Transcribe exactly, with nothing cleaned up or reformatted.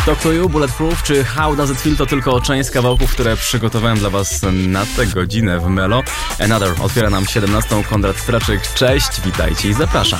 Talk to You, Bulletproof czy How Does It Feel to tylko część z kawałków, które przygotowałem dla Was na tę godzinę w Melo. Another otwiera nam siedemnastą. Konrad Straczyk, cześć, witajcie i zapraszam.